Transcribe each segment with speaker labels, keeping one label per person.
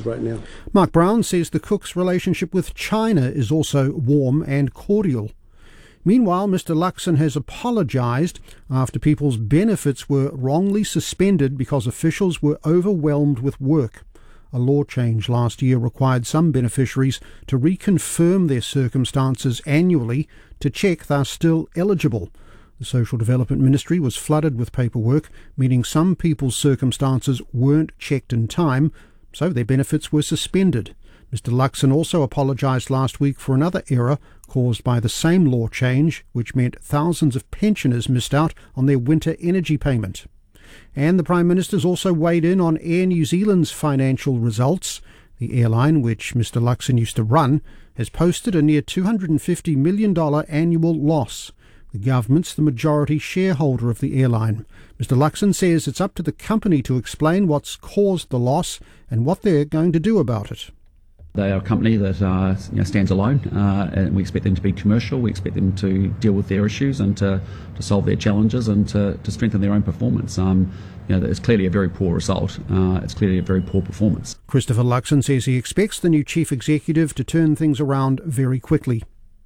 Speaker 1: right now.
Speaker 2: Mark Brown says the Cook's relationship with China is also warm and cordial. Meanwhile, Mr Luxon has apologised after people's benefits were wrongly suspended because officials were overwhelmed with work. A law change last year required some beneficiaries to reconfirm their circumstances annually to check they're still eligible. The Social Development Ministry was flooded with paperwork, meaning some people's circumstances weren't checked in time, so their benefits were suspended. Mr Luxon also apologised last week for another error caused by the same law change, which meant thousands of pensioners missed out on their winter energy payment. And the Prime Minister's also weighed in on Air New Zealand's financial results. The airline, which Mr Luxon used to run, has posted a near $250 million annual loss. The government's the majority shareholder of the airline. Mr Luxon says it's up to the company to explain what's caused the loss and what they're going to do about it.
Speaker 3: They are a company that stands alone, and we expect them to be commercial. We expect them to deal with their issues and to solve their challenges and to strengthen their own performance. It's clearly a very poor result. It's clearly a very poor performance.
Speaker 2: Christopher Luxon says he expects the new chief executive to turn things around very quickly.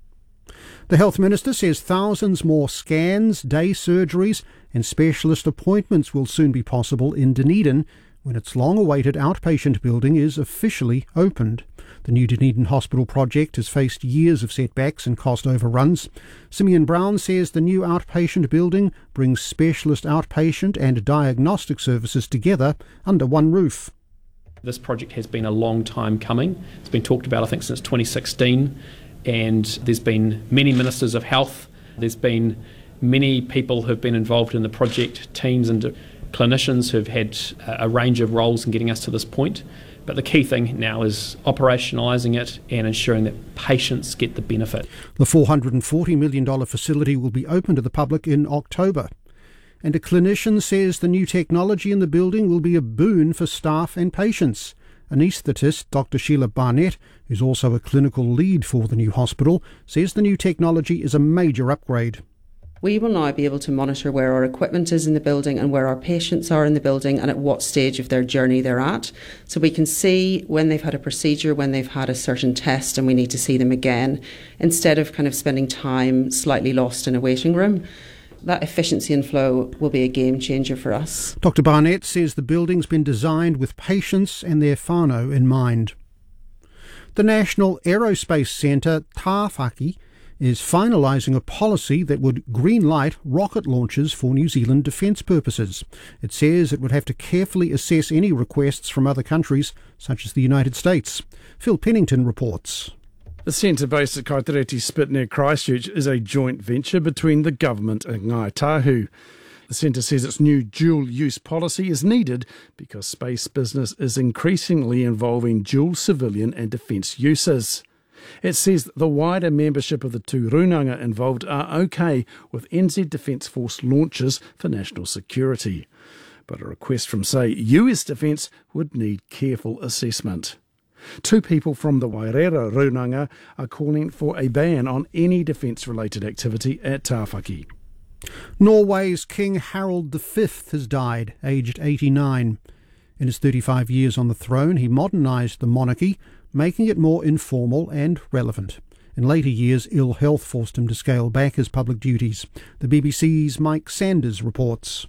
Speaker 2: The Health Minister says thousands more scans, day surgeries and specialist appointments will soon be possible in Dunedin when its long-awaited outpatient building is officially opened. The new Dunedin Hospital project has faced years of setbacks and cost overruns. Simeon Brown says the new outpatient building brings specialist outpatient and diagnostic services together under one roof.
Speaker 4: This project has been a long time coming. It's been talked about, I think, since 2016, and there's been many ministers of health. There's been many people who have been involved in the project, teams and clinicians who've had a range of roles in getting us to this point. But the key thing now is operationalising it and ensuring that patients get the benefit.
Speaker 2: The $440 million facility will be open to the public in October. And a clinician says the new technology in the building will be a boon for staff and patients. Anaesthetist Dr. Sheila Barnett, who's also a clinical lead for the new hospital, says the new technology is a major upgrade.
Speaker 5: We will now be able to monitor where our equipment is in the building and where our patients are in the building and at what stage of their journey they're at. So we can see when they've had a procedure, when they've had a certain test and we need to see them again, instead of kind of spending time slightly lost in a waiting room. That efficiency and flow will be a game changer for us.
Speaker 2: Dr. Barnett says the building's been designed with patients and their whānau in mind. The National Aerospace Centre, Tāwhaki, is finalising a policy that would green-light rocket launches for New Zealand defence purposes. It says it would have to carefully assess any requests from other countries, such as the United States. Phil Pennington reports.
Speaker 6: The centre based at Kaitereti Spit near Christchurch is a joint venture between the government and Ngāi Tahu. The centre says its new dual-use policy is needed because space business is increasingly involving dual civilian and defence uses. It says the wider membership of the two runanga involved are okay with NZ Defence Force launches for national security. But a request from, say, US Defence would need careful assessment. Two people from the Wairera runanga are calling for a ban on any defence-related activity at Tāwhaki.
Speaker 2: Norway's King Harald V has died, aged 89. In his 35 years on the throne, he modernised the monarchy, making it more informal and relevant. In later years, ill health forced him to scale back his public duties. The BBC's Mike Sanders reports.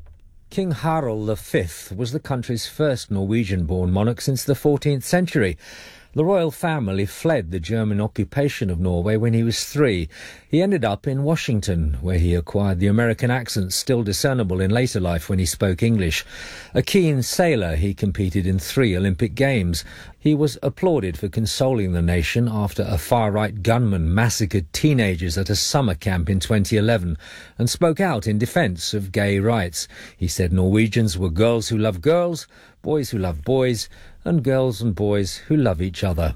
Speaker 7: King Harald V was the country's first Norwegian-born monarch since the 14th century. The royal family fled the German occupation of Norway when he was 3. He ended up in Washington, where he acquired the American accent still discernible in later life when he spoke English. A keen sailor, he competed in 3 Olympic Games. He was applauded for consoling the nation after a far-right gunman massacred teenagers at a summer camp in 2011 and spoke out in defence of gay rights. He said Norwegians were girls who love girls, boys who love boys, and girls and boys who love each other.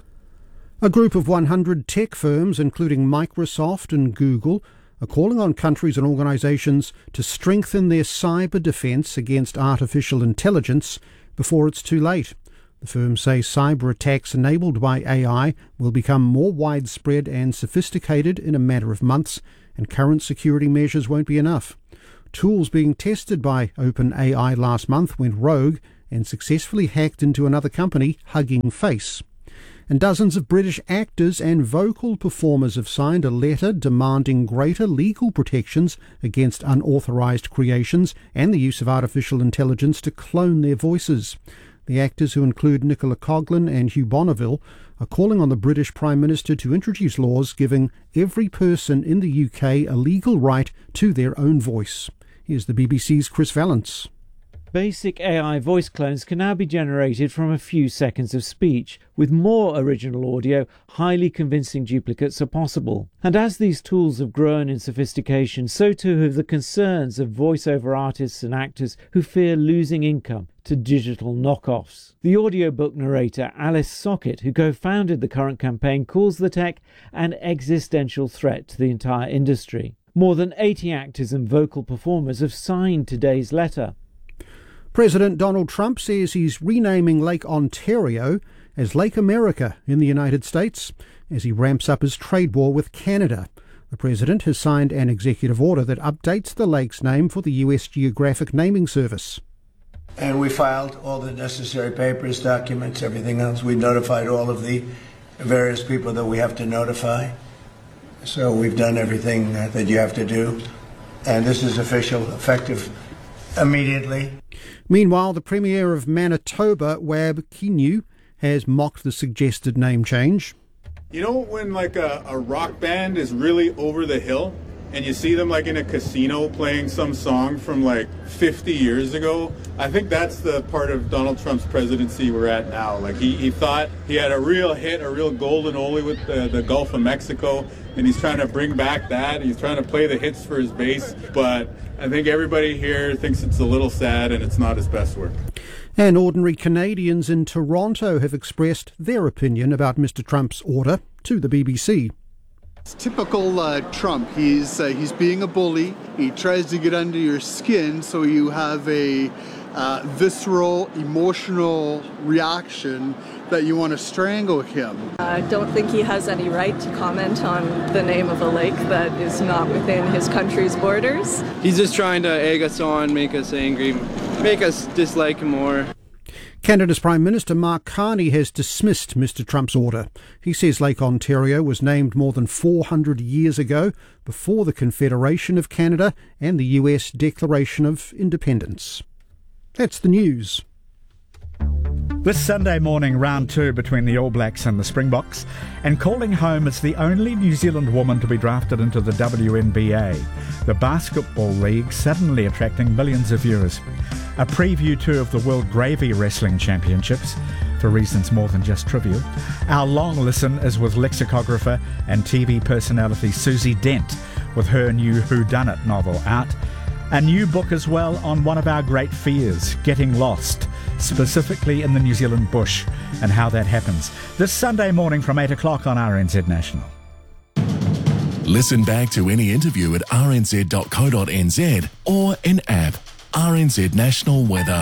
Speaker 2: A group of 100 tech firms, including Microsoft and Google, are calling on countries and organisations to strengthen their cyber defence against artificial intelligence before it's too late. The firms say cyber attacks enabled by AI will become more widespread and sophisticated in a matter of months, and current security measures won't be enough. Tools being tested by OpenAI last month went rogue and successfully hacked into another company, Hugging Face. And dozens of British actors and vocal performers have signed a letter demanding greater legal protections against unauthorised creations and the use of artificial intelligence to clone their voices. The actors, who include Nicola Coughlan and Hugh Bonneville, are calling on the British Prime Minister to introduce laws giving every person in the UK a legal right to their own voice. Here's the BBC's Chris Vallance.
Speaker 1: Basic AI voice clones can now be generated from a few seconds of speech. With more original audio, highly convincing duplicates are possible. And as these tools have grown in sophistication, so too have the concerns of voiceover artists and actors who fear losing income to digital knockoffs. The audiobook narrator Alice Sockett, who co-founded the current campaign, calls the tech an existential threat to the entire industry. More than 80 actors and vocal performers have signed today's letter.
Speaker 2: President Donald Trump says he's renaming Lake Ontario as Lake America in the United States as he ramps up his trade war with Canada. The president has signed an executive order that updates the lake's name for the US Geographic Naming Service.
Speaker 8: And we filed all the necessary papers, documents, everything else. We notified all of the various people that we have to notify. So we've done everything that you have to do. And this is official, effective immediately.
Speaker 2: Meanwhile, the Premier of Manitoba, Wab Kinew, has mocked the suggested name change.
Speaker 9: You know when like a rock band is really over the hill and you see them like in a casino playing some song from like 50 years ago? I think that's the part of Donald Trump's presidency we're at now. Like he thought he had a real hit, a real golden oldie with the Gulf of Mexico, and he's trying to bring back that. He's trying to play the hits for his base, but I think everybody here thinks it's a little sad and it's not his best work.
Speaker 2: And ordinary Canadians in Toronto have expressed their opinion about Mr. Trump's order to the BBC.
Speaker 10: It's typical Trump. He's being a bully. He tries to get under your skin so you have a visceral, emotional reaction that you want to strangle him.
Speaker 11: I don't think he has any right to comment on the name of a lake that is not within his country's borders.
Speaker 12: He's just trying to egg us on, make us angry, make us dislike him more.
Speaker 2: Canada's Prime Minister Mark Carney has dismissed Mr. Trump's order. He says Lake Ontario was named more than 400 years ago, before the Confederation of Canada and the US Declaration of Independence. That's the news.
Speaker 13: This Sunday morning, round 2 between the All Blacks and the Springboks, and calling home as the only New Zealand woman to be drafted into the WNBA, the Basketball League suddenly attracting millions of viewers. A preview too of the World Gravy Wrestling Championships, for reasons more than just trivial. Our long listen is with lexicographer and TV personality Susie Dent, with her new Whodunit novel out. A new book as well on one of our great fears, getting lost, specifically in the New Zealand bush, and how that happens. This Sunday morning from 8 o'clock on RNZ National.
Speaker 14: Listen back to any interview at rnz.co.nz or in app. RNZ National Weather.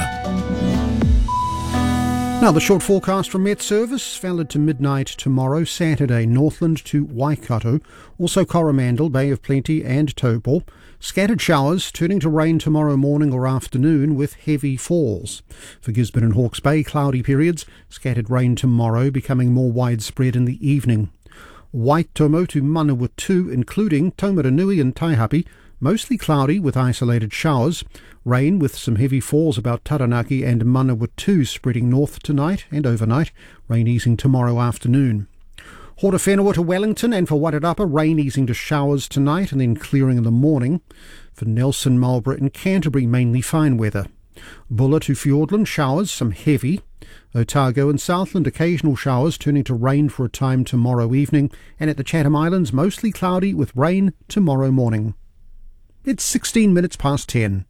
Speaker 2: Now the short forecast from Met Service, valid to midnight tomorrow, Saturday, Northland to Waikato, also Coromandel, Bay of Plenty and Taupo. Scattered showers turning to rain tomorrow morning or afternoon with heavy falls. For Gisborne and Hawke's Bay, cloudy periods, scattered rain tomorrow becoming more widespread in the evening. Waitomo to Manawatu, including Taumaranui and Taihape, mostly cloudy with isolated showers. Rain with some heavy falls about Taranaki and Manawatu spreading north tonight and overnight. Rain easing tomorrow afternoon. Hortowhenua to Wellington, and for Wairarapa, rain easing to showers tonight and then clearing in the morning. For Nelson, Marlborough and Canterbury, mainly fine weather. Bulla to Fiordland, showers, some heavy. Otago and Southland, occasional showers turning to rain for a time tomorrow evening. And at the Chatham Islands, mostly cloudy with rain tomorrow morning. It's 16 minutes past 10.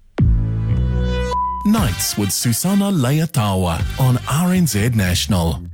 Speaker 14: Nights with Susana Leatawa on RNZ National.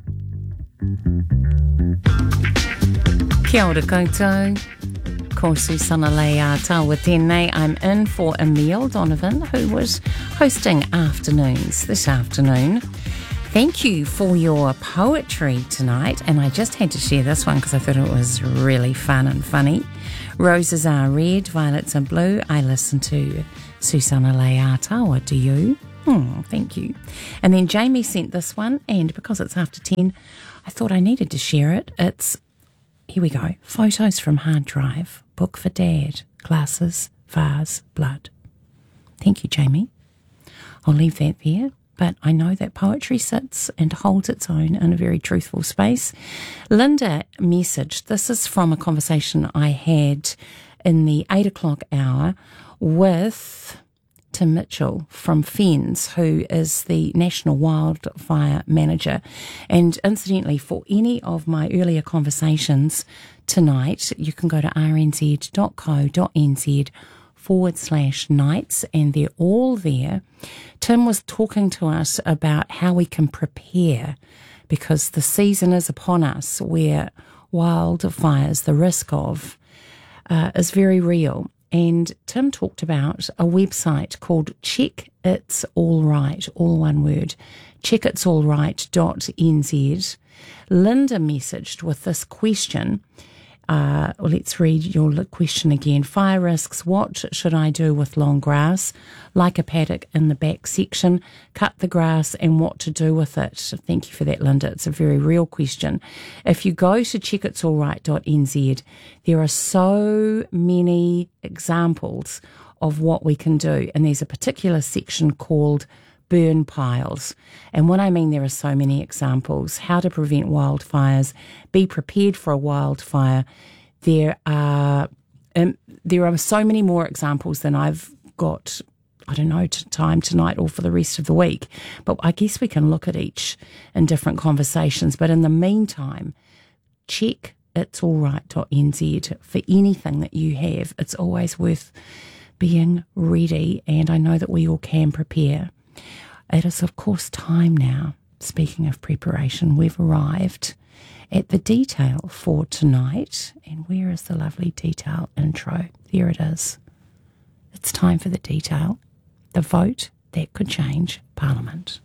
Speaker 15: Kia ora koutou. Ko Susana Leatawa tēnei. I'm in for Emile Donovan, who was hosting afternoons this afternoon. Thank you for your poetry tonight, and I just had to share this one because I thought it was really fun and funny. Roses are red, violets are blue. I listen to Susana Leatawa. Do you? Thank you. And then Jamie sent this one, and because it's after 10, I thought I needed to share it. Here we go. Photos from hard drive, book for Dad, glasses, vase, blood. Thank you, Jamie. I'll leave that there, but I know that poetry sits and holds its own in a very truthful space. Linda messaged, this is from a conversation I had in the 8 o'clock hour with Tim Mitchell from FENZ, who is the National Wildfire Manager. And incidentally, for any of my earlier conversations tonight, you can go to rnz.co.nz/nights, and they're all there. Tim was talking to us about how we can prepare, because the season is upon us where wildfires, the risk of, is very real. And Tim talked about a website called Check It's All Right, all one word, checkitsallright.nz. Linda messaged with this question. Let's read your question again. Fire risks. What should I do with long grass, like a paddock in the back section? Cut the grass and what to do with it? Thank you for that, Linda. It's a very real question. If you go to checkitsallright.nz, there are so many examples of what we can do. And there's a particular section called burn piles. And when I mean there are so many examples, how to prevent wildfires, be prepared for a wildfire, there are so many more examples than I've got, I don't know, time tonight or for the rest of the week. But I guess we can look at each in different conversations. But in the meantime, check itsallright.nz for anything that you have. It's always worth being ready, and I know that we all can prepare. It is, of course, time now. Speaking of preparation, we've arrived at the detail for tonight. And where is the lovely detail intro? There it is. It's time for the detail. The vote that could change Parliament.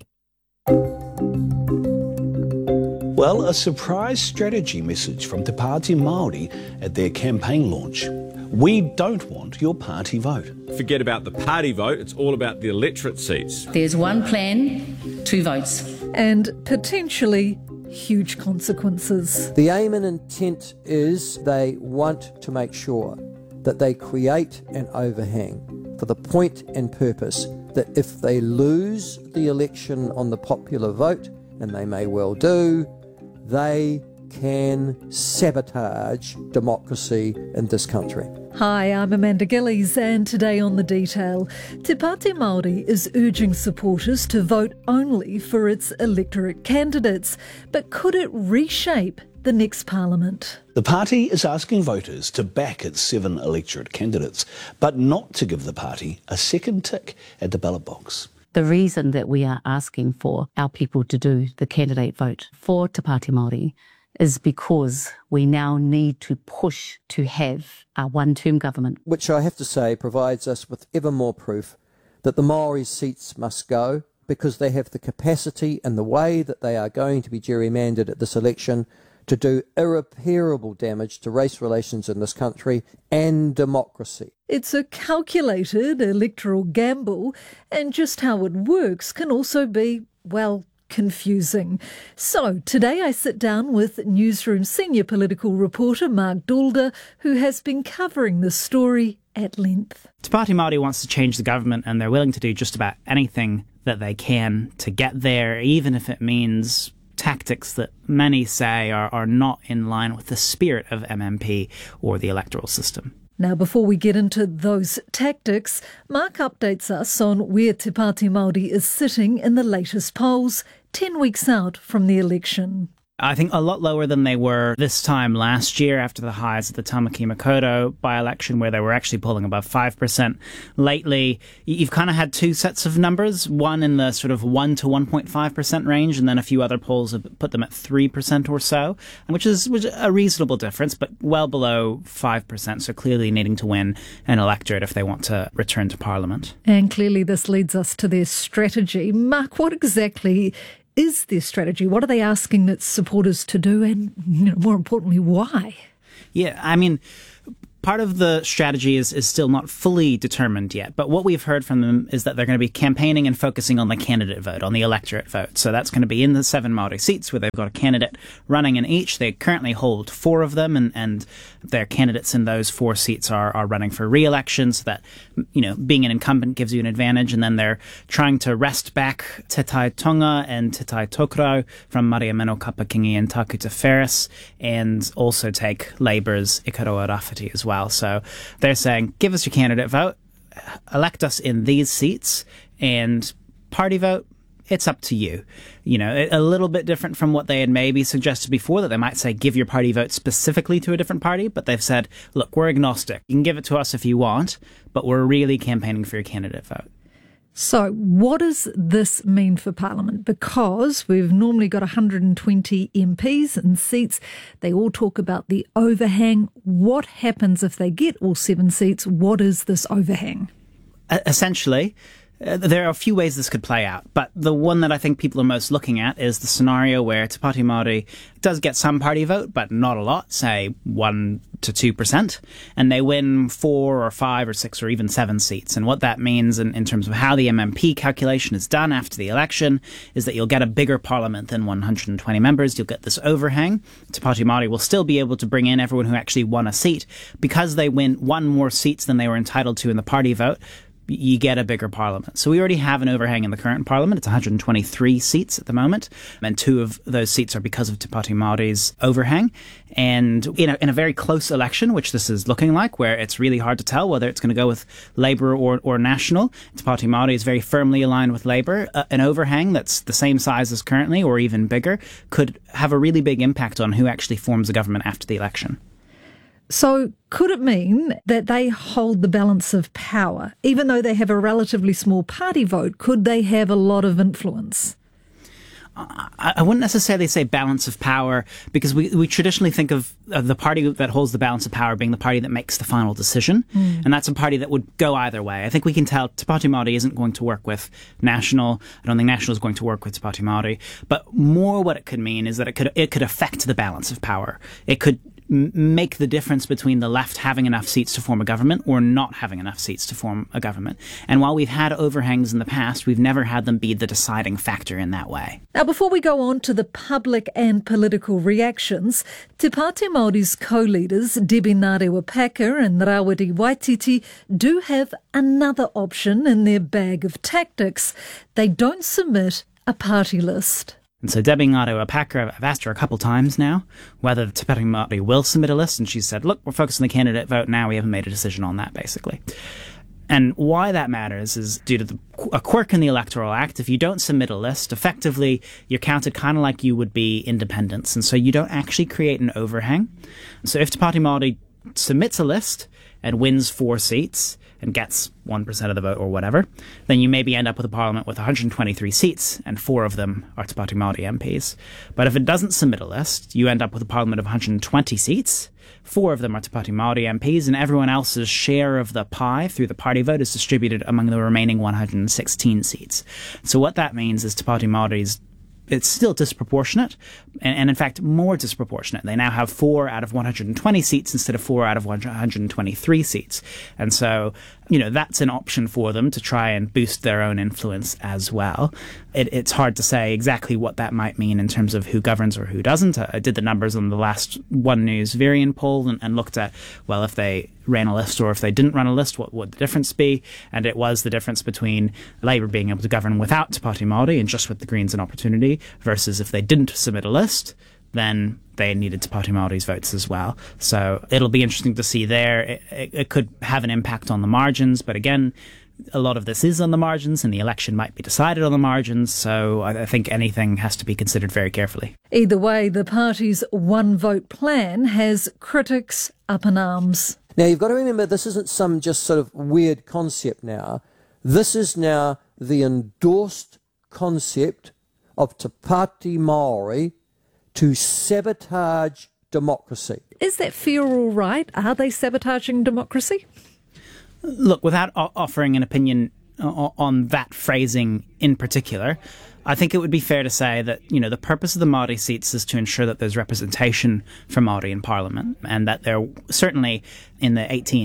Speaker 16: Well, a surprise strategy message from Te Pāti Māori at their campaign launch. We don't want your party vote.
Speaker 17: Forget about the party vote, it's all about the electorate seats.
Speaker 18: There's one plan, 2 votes.
Speaker 19: And potentially huge consequences.
Speaker 20: The aim and intent is they want to make sure that they create an overhang for the point and purpose that if they lose the election on the popular vote, and they may well do, they can sabotage democracy in this country.
Speaker 19: Hi, I'm Amanda Gillies, and today on The Detail, Te Pāti Māori is urging supporters to vote only for its electorate candidates. But could it reshape the next Parliament?
Speaker 16: The party is asking voters to back its 7 electorate candidates, but not to give the party a second tick at the ballot box.
Speaker 18: The reason that we are asking for our people to do the candidate vote for Te Pāti Māori is because we now need to push to have a one-term government.
Speaker 20: Which I have to say provides us with ever more proof that the Māori seats must go, because they have the capacity and the way that they are going to be gerrymandered at this election to do irreparable damage to race relations in this country and democracy.
Speaker 19: It's a calculated electoral gamble, and just how it works can also be, well, confusing. So today I sit down with Newsroom senior political reporter Mark Dulder, who has been covering this story at length.
Speaker 21: Te Pāti Māori wants to change the government, and they're willing to do just about anything that they can to get there, even if it means tactics that many say are not in line with the spirit of MMP or the electoral system.
Speaker 19: Now, before we get into those tactics, Mark updates us on where Te Pāti Māori is sitting in the latest polls, 10 weeks out from the election.
Speaker 21: I think a lot lower than they were this time last year after the highs of the Tamaki Makaurau by-election, where they were actually polling above 5%. Lately, you've kind of had 2 sets of numbers, one in the sort of 1 to 1.5% range, and then a few other polls have put them at 3% or so, which is a reasonable difference, but well below 5%, so clearly needing to win an electorate if they want to return to Parliament.
Speaker 19: And clearly this leads us to their strategy. Mark, what exactly is their strategy? What are they asking its supporters to do, and more importantly, why?
Speaker 21: Yeah, I mean, part of the strategy is still not fully determined yet, but what we've heard from them is that they're going to be campaigning and focusing on the candidate vote, on the electorate vote. So that's going to be in the 7 Māori seats where they've got a candidate running in each. They currently hold 4 of them, and their candidates in those 4 seats are running for re-election, so that, being an incumbent gives you an advantage. And then they're trying to wrest back Te Tai Tonga and Te Tai Tokerau from Mariamino Kapakingi and Takuta Ferris, and also take Labour's Ikaroa Rafferty as well. So they're saying, give us your candidate vote, elect us in these seats, and party vote, it's up to you. A little bit different from what they had maybe suggested before, that they might say give your party vote specifically to a different party, but they've said, look, we're agnostic. You can give it to us if you want, but we're really campaigning for your candidate vote.
Speaker 19: So what does this mean for Parliament? Because we've normally got 120 MPs and seats. They all talk about the overhang. What happens if they get all 7 seats? What is this overhang?
Speaker 21: Essentially, there are a few ways this could play out, but the one that I think people are most looking at is the scenario where Te Pāti Māori does get some party vote, but not a lot, say 1 to 2%, and they win 4 or 5 or 6 or even 7 seats. And what that means in terms of how the MMP calculation is done after the election is that you'll get a bigger parliament than 120 members. You'll get this overhang. Te Pāti Māori will still be able to bring in everyone who actually won a seat. Because they win 1 more seats than they were entitled to in the party vote, you get a bigger parliament. So we already have an overhang in the current parliament. It's 123 seats at the moment, and 2 of those seats are because of Te Pāti Māori's overhang. And in a very close election, which this is looking like, where it's really hard to tell whether it's going to go with Labour or National, Te Pāti Māori is very firmly aligned with Labour. An overhang that's the same size as currently, or even bigger, could have a really big impact on who actually forms a government after the election.
Speaker 19: So could it mean that they hold the balance of power? Even though they have a relatively small party vote, could they have a lot of influence?
Speaker 21: I wouldn't necessarily say balance of power, because we traditionally think of the party that holds the balance of power being the party that makes the final decision. And that's a party that would go either way. I think we can tell Te Pāti Māori isn't going to work with National. I don't think National is going to work with Te Pāti Māori. But more what it could mean is that it could affect the balance of power. It could make the difference between the left having enough seats to form a government or not having enough seats to form a government. And while we've had overhangs in the past, we've never had them be the deciding factor in that way.
Speaker 19: Now, before we go on to the public and political reactions, Te Pāti Māori's co-leaders, Debbie Ngarewa-Packer and Rawiri Waititi, do have another option in their bag of tactics. They don't submit a party list.
Speaker 21: And so Debbie Ngarewa-Packer, I've asked her a couple times now whether Te Pāti Māori will submit a list, and she said, look, we're focused on the candidate vote now, we haven't made a decision on that, basically. And why that matters is due to a quirk in the Electoral Act. If you don't submit a list, effectively you're counted kind of like you would be independents, and so you don't actually create an overhang. So if Te Pāti Māori submits a list and wins 4 seats and gets 1% of the vote or whatever, then you maybe end up with a parliament with 123 seats, and 4 of them are Te Pāti Māori MPs. But if it doesn't submit a list, you end up with a parliament of 120 seats, 4 of them are Te Pāti Māori MPs, and everyone else's share of the pie through the party vote is distributed among the remaining 116 seats. So what that means is Te Pāti Māori's it's still disproportionate, and in fact more disproportionate. They now have 4 out of 120 seats instead of 4 out of 123 seats. And so, that's an option for them to try and boost their own influence as well. It's hard to say exactly what that might mean in terms of who governs or who doesn't. I did the numbers on the last One News Varian poll and looked at, well, if they ran a list or if they didn't run a list, what would the difference be? And it was the difference between Labour being able to govern without Te Pāti Māori and just with the Greens and Opportunity, versus if they didn't submit a list, then they needed Te Pāti Māori's votes as well. So it'll be interesting to see there. It could have an impact on the margins, but again, a lot of this is on the margins, and the election might be decided on the margins, so I think anything has to be considered very carefully.
Speaker 19: Either way, the party's one-vote plan has critics up in arms.
Speaker 20: Now, you've got to remember, this isn't some just sort of weird concept now. This is now the endorsed concept of Te Pāti Māori to sabotage democracy.
Speaker 19: Is that fair or right? Are they sabotaging democracy?
Speaker 21: Look, without offering an opinion on that phrasing in particular, I think it would be fair to say that, the purpose of the Māori seats is to ensure that there's representation for Māori in Parliament, and that there certainly in the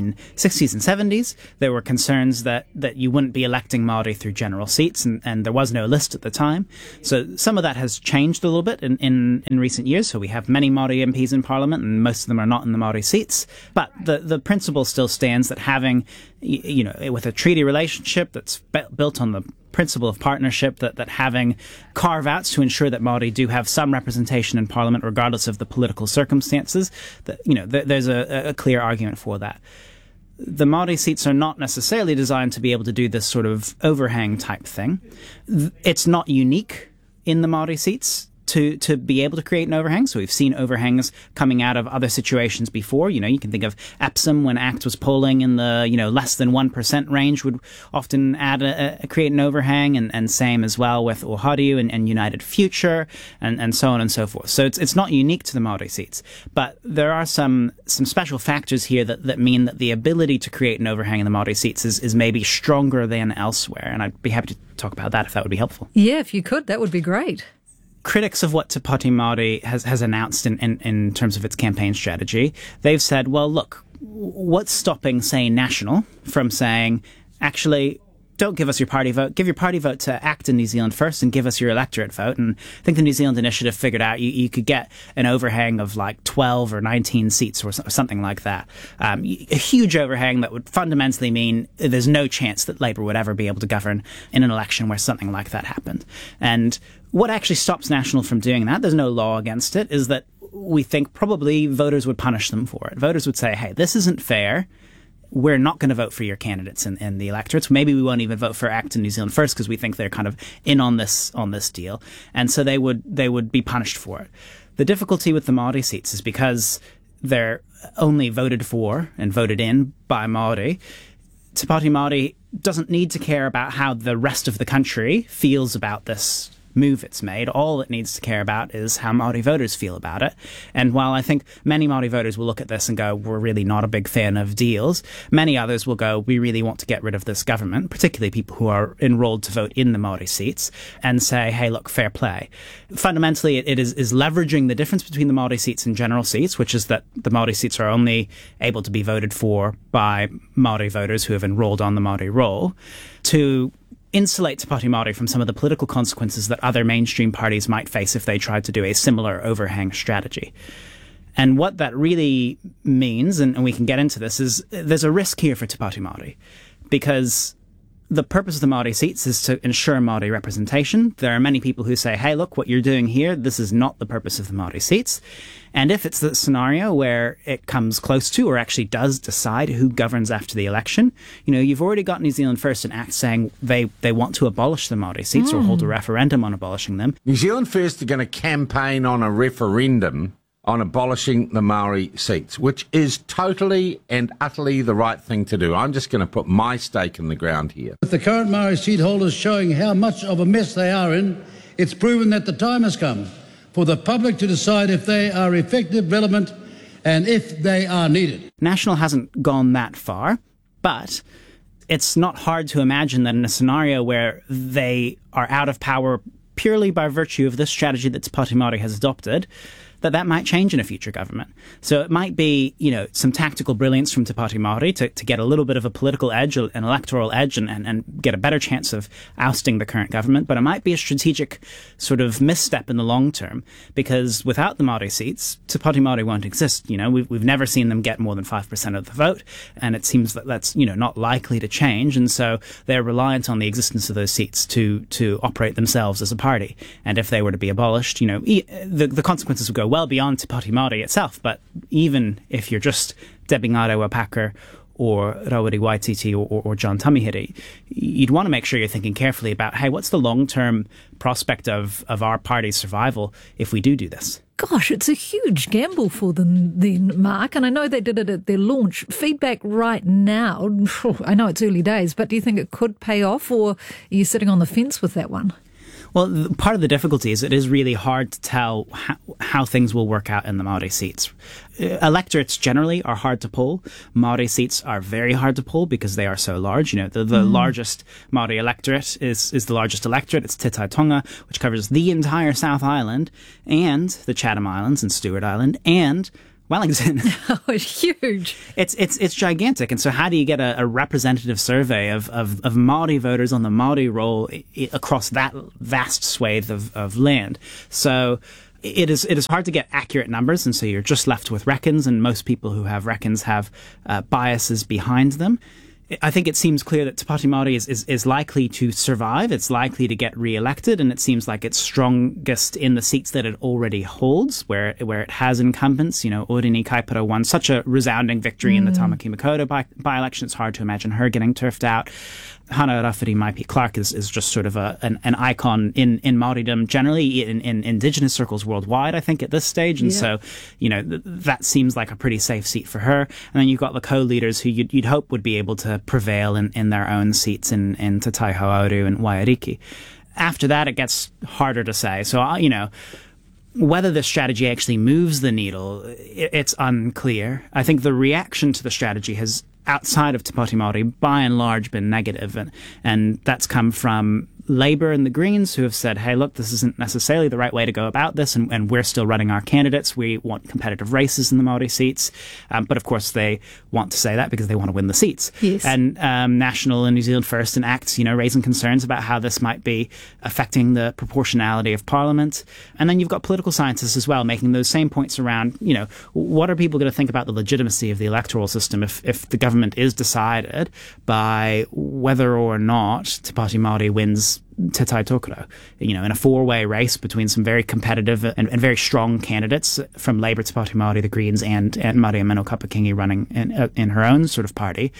Speaker 21: 1860s and 70s, there were concerns that you wouldn't be electing Māori through general seats, and there was no list at the time. So some of that has changed a little bit in recent years. So we have many Māori MPs in Parliament, and most of them are not in the Māori seats. But the principle still stands that having, with a treaty relationship that's built on the principle of partnership, that having carve-outs to ensure that Māori do have some representation in Parliament regardless of the political circumstances, that there's a clear argument for that. The Māori seats are not necessarily designed to be able to do this sort of overhang type thing. It's not unique in the Māori seats to be able to create an overhang. So we've seen overhangs coming out of other situations before. You can think of Epsom when ACT was polling in the, less than 1% range would often create an overhang, and same as well with Ohariu and United Future and so on and so forth. So it's not unique to the Māori seats, but there are some special factors here that mean that the ability to create an overhang in the Māori seats is maybe stronger than elsewhere. And I'd be happy to talk about that if that would be helpful.
Speaker 19: Yeah, if you could, that would be great.
Speaker 21: Critics of what Te Pāti Māori has announced in terms of its campaign strategy, they've said, well, look, what's stopping, say, National from saying, actually, don't give us your party vote, give your party vote to ACT in New Zealand first and give us your electorate vote. And I think the New Zealand Initiative figured out you could get an overhang of like 12 or 19 seats or something like that. A huge overhang that would fundamentally mean there's no chance that Labour would ever be able to govern in an election where something like that happened. And what actually stops National from doing that, there's no law against it, is that we think probably voters would punish them for it. Voters would say, hey, this isn't fair. We're not going to vote for your candidates in the electorates. Maybe we won't even vote for ACT in New Zealand first because we think they're kind of in on this deal. And so they would be punished for it. The difficulty with the Māori seats is because they're only voted for and voted in by Māori. Te Pāti Māori doesn't need to care about how the rest of the country feels about this move it's made. All it needs to care about is how Māori voters feel about it. And while I think many Māori voters will look at this and go, we're really not a big fan of deals, many others will go, we really want to get rid of this government, particularly people who are enrolled to vote in the Māori seats, and say, hey, look, fair play. Fundamentally, it is leveraging the difference between the Māori seats and general seats, which is that the Māori seats are only able to be voted for by Māori voters who have enrolled on the Māori roll, to insulate Te Pāti Māori from some of the political consequences that other mainstream parties might face if they tried to do a similar overhang strategy. And what that really means, and we can get into this, is there's a risk here for Te Pāti Māori, because the purpose of the Māori seats is to ensure Māori representation. There are many people who say, hey, look, what you're doing here, this is not the purpose of the Māori seats. And if it's the scenario where it comes close to or actually does decide who governs after the election, you've already got New Zealand First and ACT saying they want to abolish the Māori seats or hold a referendum on abolishing them.
Speaker 3: New Zealand First are going to campaign on a referendum on abolishing the Māori seats, which is totally and utterly the right thing to do. I'm just going to put my stake in the ground here.
Speaker 22: With the current Māori seat holders showing how much of a mess they are in, it's proven that the time has come for the public to decide if they are effective, relevant, and if they are needed.
Speaker 21: National hasn't gone that far, but it's not hard to imagine that in a scenario where they are out of power purely by virtue of this strategy that Te Pāti Māori has adopted, that might change in a future government. So it might be, some tactical brilliance from Te Pāti Māori to get a little bit of a political edge, an electoral edge, and get a better chance of ousting the current government. But it might be a strategic sort of misstep in the long term, because without the Māori seats, Te Pāti Māori won't exist. We've never seen them get more than 5% of the vote, and it seems that that's, not likely to change. And so they're reliant on the existence of those seats to operate themselves as a party. And if they were to be abolished, the consequences would go well beyond Te Pāti Māori itself, but even if you're just Debbie Ngarewa-Packer or Rawiri Waititi or John Tamihere, you'd want to make sure you're thinking carefully about, hey, what's the long-term prospect of our party's survival if we do this?
Speaker 19: Gosh, it's a huge gamble for them then, Mark, and I know they did it at their launch. Feedback right now, I know it's early days, but do you think it could pay off, or are you sitting on the fence with that one?
Speaker 21: Well, part of the difficulty is it is really hard to tell how things will work out in the Māori seats. Electorates generally are hard to pull. Māori seats are very hard to pull because they are so large. The largest Māori electorate is the largest electorate. It's Te Tai Tonga, which covers the entire South Island and the Chatham Islands and Stewart Island and Wellington.
Speaker 19: Oh, it's huge.
Speaker 21: It's gigantic. And so how do you get a representative survey of Māori voters on the Māori roll across that vast swathe of land? So it is hard to get accurate numbers, and so you're just left with reckons, and most people who have reckons have biases behind them. I think it seems clear that Te Pāti Māori is likely to survive. It's likely to get re-elected, and it seems like it's strongest in the seats that it already holds, where it has incumbents. Orini Kaipara won such a resounding victory in the Tamaki Makaurau by-election. It's hard to imagine her getting turfed out. Hana Rafiri Maipi Clark is just sort of an icon in Māoridom generally, in Indigenous circles worldwide, I think, at this stage. And so, that seems like a pretty safe seat for her. And then you've got the co-leaders who you'd hope would be able to prevail in their own seats in Te Tai Hauauru and Waiariki. After that, it gets harder to say. So, whether this strategy actually moves the needle, it's unclear. I think the reaction to the strategy has, outside of Te Pāti Māori, by and large been negative, and that's come from Labour and the Greens, who have said, hey, look, this isn't necessarily the right way to go about this, and we're still running our candidates. We want competitive races in the Māori seats. But of course, they want to say that because they want to win the seats.
Speaker 19: Yes.
Speaker 21: And National and New Zealand First and ACT, raising concerns about how this might be affecting the proportionality of Parliament. And then you've got political scientists as well making those same points around, what are people going to think about the legitimacy of the electoral system if the government is decided by whether or not Te Pāti Māori wins Te Tai Tokoro, in a four-way race between some very competitive and very strong candidates from Labour, Te Pāti Māori, the Greens, and Maria Mino Kapakingi running in her own sort of party.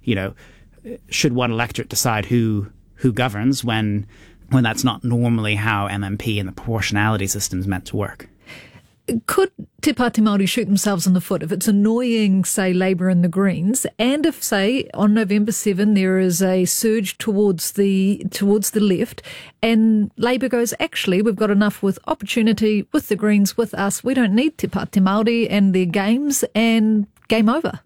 Speaker 21: Should one electorate decide who governs when that's not normally how MMP and the proportionality system is meant to work?
Speaker 19: Could Te Pāti Māori shoot themselves in the foot if it's annoying, say, Labour and the Greens, and if, say, on November 7 there is a surge towards the left, and Labour goes, actually, we've got enough with opportunity, with the Greens, with us, we don't need Te Pāti Māori and their games, and game over?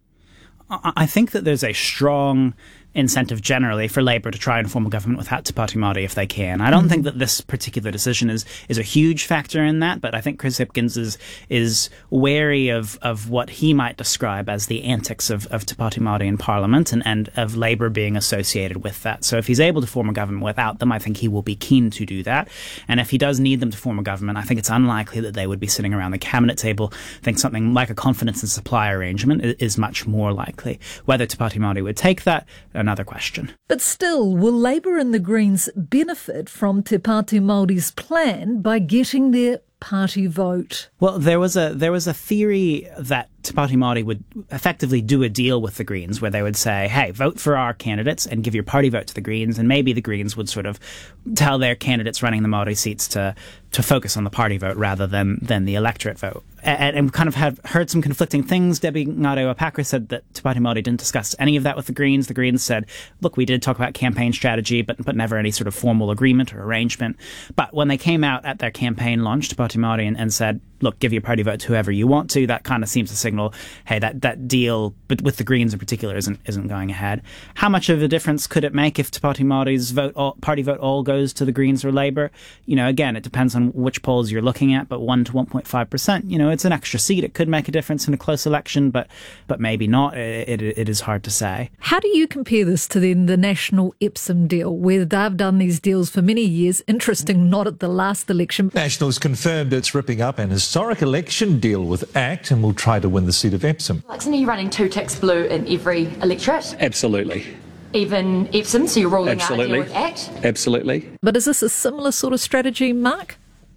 Speaker 21: I think that there's a strong incentive generally for Labour to try and form a government without Te Pāti Māori if they can. I don't think that this particular decision is a huge factor in that, but I think Chris Hipkins is wary of what he might describe as the antics of Te Pāti Māori in Parliament and of Labour being associated with that. So if he's able to form a government without them, I think he will be keen to do that. And if he does need them to form a government, I think it's unlikely that they would be sitting around the cabinet table. I think something like a confidence and supply arrangement is much more likely. Whether Te Pāti Māori would take that, another question.
Speaker 19: But still, will Labour and the Greens benefit from Te Pāti Māori's plan by getting their party vote?
Speaker 21: Well, there was a theory that Te Pāti Māori would effectively do a deal with the Greens where they would say, hey, vote for our candidates and give your party vote to the Greens, and maybe the Greens would sort of tell their candidates running the Māori seats to focus on the party vote rather than the electorate vote. And kind of have heard some conflicting things. Debbie Ngarewa-Pakra said that Te Pāti Māori didn't discuss any of that with the Greens. The Greens said, look, we did talk about campaign strategy, but never any sort of formal agreement or arrangement. But when they came out at their campaign launch, Te Pāti Māori, and said, look, give your party vote to whoever you want to, that kind of seems to signal, hey, that deal, but with the Greens in particular, isn't going ahead. How much of a difference could it make if Te Pāti Māori's party vote all goes to the Greens or Labour? Again, it depends on which polls you're looking at, but 1 to 1.5%, it's an extra seat. It could make a difference in a close election, but maybe not. It is hard to say.
Speaker 19: How do you compare this to then the National Epsom deal, where they've done these deals for many years? Interesting, not at the last election.
Speaker 4: National's confirmed it's ripping up an historic election deal with ACT and will try to win the seat of Epsom.
Speaker 5: Isn't he running 2 ticks blue in every electorate?
Speaker 4: Absolutely.
Speaker 5: Even Epsom, so you're ruling out a deal with ACT?
Speaker 4: Absolutely.
Speaker 19: But is this a similar sort of strategy, Mark?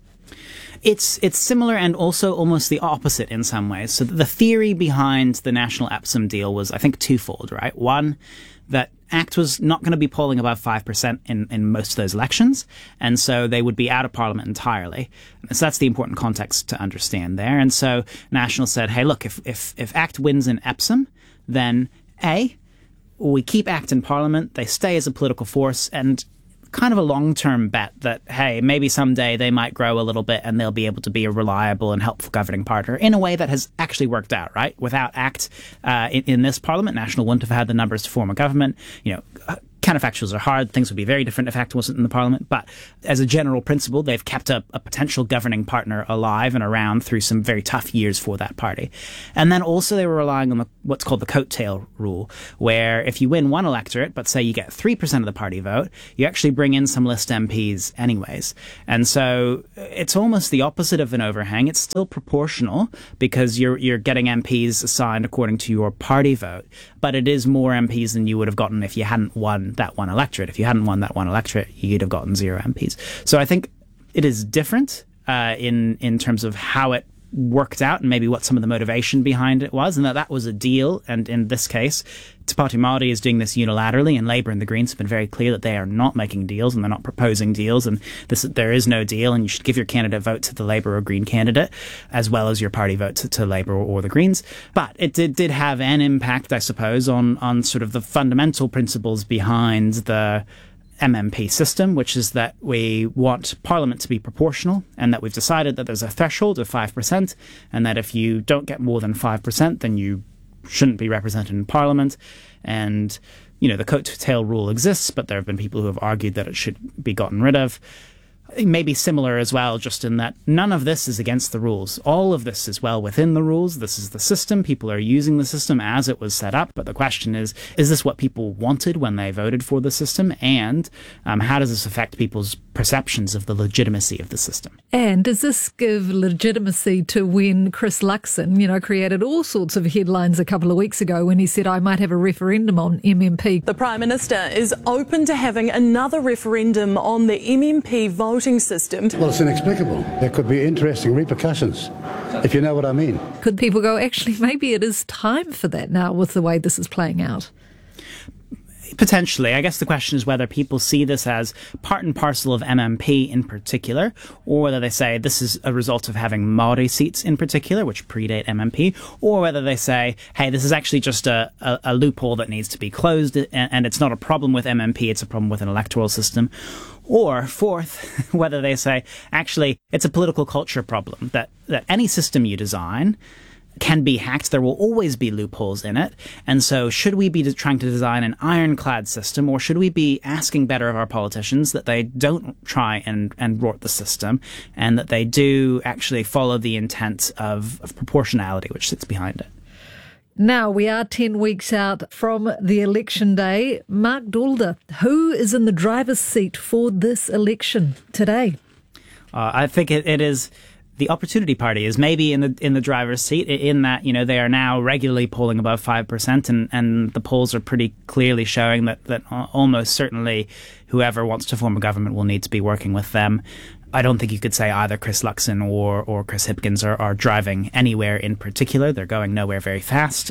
Speaker 21: It's similar and also almost the opposite in some ways. So the theory behind the National Epsom deal was, I think, twofold, right? One, that ACT was not going to be polling above 5% in most of those elections, and so they would be out of Parliament entirely. So that's the important context to understand there. And so National said, hey, look, if ACT wins in Epsom, then A, we keep ACT in Parliament, they stay as a political force, and kind of a long-term bet that, hey, maybe someday they might grow a little bit and they'll be able to be a reliable and helpful governing partner in a way that has actually worked out, right? Without ACT in this parliament, National wouldn't have had the numbers to form a government. Counterfactuals are hard. Things would be very different if ACT wasn't in the parliament. But as a general principle, they've kept a potential governing partner alive and around through some very tough years for that party. And then also they were relying on what's called the coattail rule, where if you win one electorate, but say you get 3% of the party vote, you actually bring in some list MPs anyways. And so it's almost the opposite of an overhang. It's still proportional because you're getting MPs assigned according to your party vote, but it is more MPs than you would have gotten if you hadn't won that one electorate. If you hadn't won that one electorate, you'd have gotten 0 MPs. So I think it is different in terms of how it worked out and maybe what some of the motivation behind it was, and that was a deal. And in this case, Te Pāti Māori is doing this unilaterally, and Labour and the Greens have been very clear that they are not making deals and they're not proposing deals, and there is no deal, and you should give your candidate vote to the Labour or Green candidate as well as your party vote to Labour or the Greens. But it did have an impact, I suppose, on sort of the fundamental principles behind the MMP system, which is that we want Parliament to be proportional, and that we've decided that there's a threshold of 5%, and that if you don't get more than 5%, then you shouldn't be represented in Parliament. And, the coat-tail rule exists, but there have been people who have argued that it should be gotten rid of. Maybe similar as well, just in that none of this is against the rules. All of this is well within the rules. This is the system. People are using the system as it was set up. But the question is this what people wanted when they voted for the system? And how does this affect people's perceptions of the legitimacy of the system?
Speaker 19: And does this give legitimacy to when Chris Luxon, created all sorts of headlines a couple of weeks ago when he said, I might have a referendum on MMP?
Speaker 6: The Prime Minister is open to having another referendum on the MMP voting system.
Speaker 22: Well, it's inexplicable. There could be interesting repercussions, if you know what I mean.
Speaker 19: Could people go, actually, maybe it is time for that now with the way this is playing out?
Speaker 21: Potentially. I guess the question is whether people see this as part and parcel of MMP in particular, or whether they say this is a result of having Māori seats in particular, which predate MMP, or whether they say, hey, this is actually just a loophole that needs to be closed, and it's not a problem with MMP, it's a problem with an electoral system. Or fourth, whether they say, actually, it's a political culture problem, that any system you design can be hacked. There will always be loopholes in it. And so should we be trying to design an ironclad system, or should we be asking better of our politicians that they don't try and rort the system, and that they do actually follow the intent of proportionality, which sits behind it?
Speaker 19: Now, we are 10 weeks out from the election day. Mark Daulder, who is in the driver's seat for this election today?
Speaker 21: I think it is the Opportunity Party is maybe in the driver's seat, in that, they are now regularly polling above 5%, and the polls are pretty clearly showing that almost certainly whoever wants to form a government will need to be working with them. I don't think you could say either Chris Luxon or Chris Hipkins are driving anywhere in particular. They're going nowhere very fast.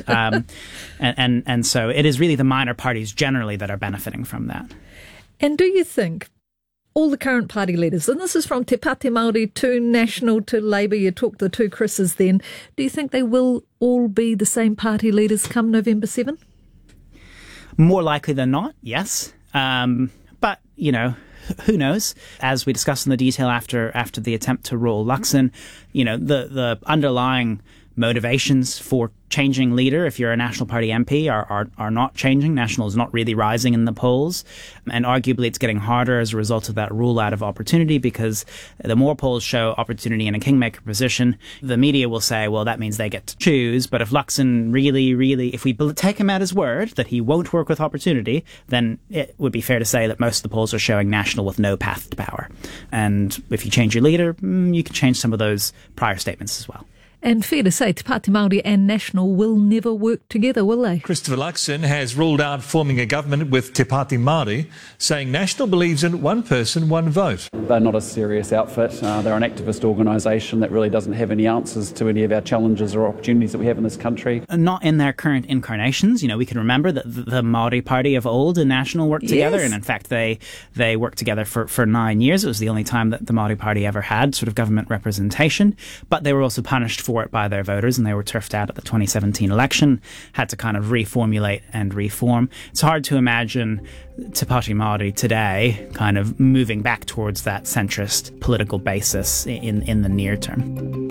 Speaker 21: And so it is really the minor parties generally that are benefiting from that.
Speaker 19: And do you think all the current party leaders, and this is from Te Pāti Māori to National to Labour, you talked the two Chris's then, do you think they will all be the same party leaders come November 7?
Speaker 21: More likely than not, yes. But, who knows? As we discussed in the detail after the attempt to roll Luxon, the underlying motivations for changing leader, if you're a National Party MP, are not changing. National is not really rising in the polls, and arguably it's getting harder as a result of that rule out of Opportunity, because the more polls show Opportunity in a kingmaker position, the media will say, well, that means they get to choose. But if Luxon really, if we take him at his word that he won't work with Opportunity, then it would be fair to say that most of the polls are showing National with no path to power. And if you change your leader, you can change some of those prior statements as well.
Speaker 19: And fair to say, Te Pāti Māori and National will never work together, will they?
Speaker 4: Christopher Luxon has ruled out forming a government with Te Pāti Māori, saying National believes in one person, one vote.
Speaker 7: They're not a serious outfit. They're an activist organisation that really doesn't have any answers to any of our challenges or opportunities that we have in this country.
Speaker 21: Not in their current incarnations. We can remember that the Māori Party of old and National worked together, and in fact they worked together for 9 years. It was the only time that the Māori Party ever had sort of government representation, but they were also punished for for it by their voters, and they were turfed out at the 2017 election, had to kind of reformulate and reform. It's hard to imagine Te Pāti Māori today kind of moving back towards that centrist political basis in the near term.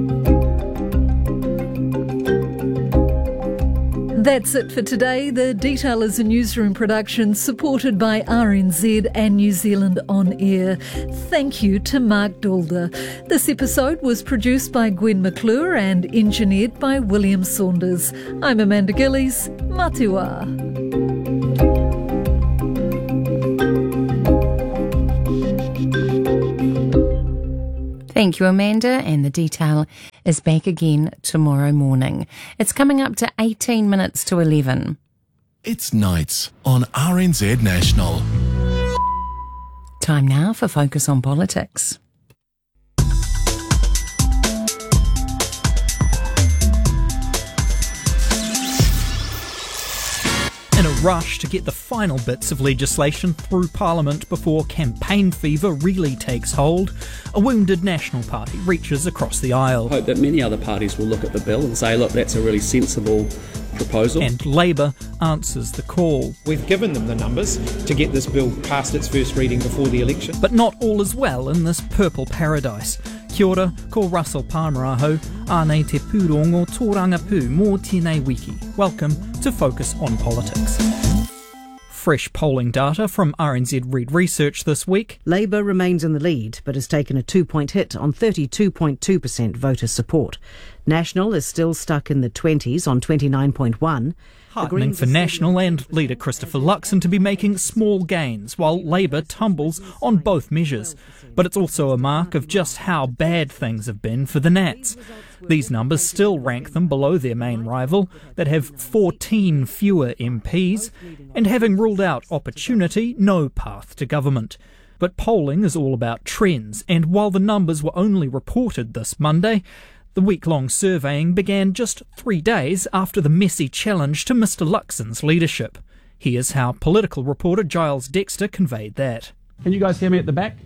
Speaker 19: That's it for today. The Detail is a newsroom production supported by RNZ and New Zealand On Air. Thank you to Mark Dulder. This episode was produced by Gwen McClure and engineered by William Saunders. I'm Amanda Gillies. Matiwa.
Speaker 15: Thank you, Amanda, and The Detail is back again tomorrow morning. It's coming up to 18 minutes to 11.
Speaker 14: It's nights on RNZ National.
Speaker 15: Time now for Focus on Politics.
Speaker 1: In a rush to get the final bits of legislation through Parliament before campaign fever really takes hold, a wounded National Party reaches across the aisle.
Speaker 7: I hope that many other parties will look at the bill and say, look, that's a really sensible proposal.
Speaker 1: And Labour answers the call.
Speaker 8: We've given them the numbers to get this bill past its first reading before the election.
Speaker 1: But not all is well in this purple paradise. Kia ora, ko Russell Palmer aho, ānei te pūrongo tōranga pū mō tēnei wiki. Welcome to Focus on Politics. Fresh polling data from RNZ Reid Research this week.
Speaker 23: Labour remains in the lead, but has taken a 2-point hit on 32.2% voter support. National is still stuck in the 20s on 29.1%.
Speaker 1: Heartening for National and leader Christopher Luxon to be making small gains, while Labour tumbles on both measures. But it's also a mark of just how bad things have been for the Nats. These numbers still rank them below their main rival, that have 14 fewer MPs, and having ruled out opportunity, no path to government. But polling is all about trends, and while the numbers were only reported this Monday, the week-long surveying began just 3 days after the messy challenge to Mr Luxon's leadership. Here's how political reporter Giles Dexter conveyed that.
Speaker 7: Can you guys hear me at the back?